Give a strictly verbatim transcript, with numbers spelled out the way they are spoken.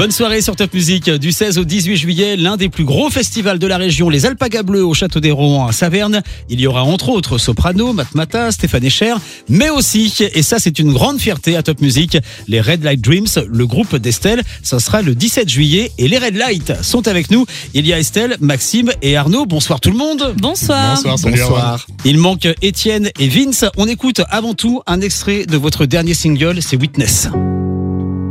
Bonne soirée sur Top Music. Du seize au dix-huit juillet, l'un des plus gros festivals de la région, les Alpagas Bleus au Château des Rohan à Saverne. Il y aura entre autres Soprano, Matmata, Stéphane Echer, mais aussi, et ça c'est une grande fierté à Top Music, les Red Light Dreams, le groupe d'Estelle. Ça sera le dix-sept juillet et les Red Light sont avec nous. Il y a Estelle, Maxime et Arnaud. Bonsoir tout le monde. Bonsoir. Bonsoir. Salut, Bonsoir. Il manque Étienne et Vince. On écoute avant tout un extrait de votre dernier single, c'est Witness.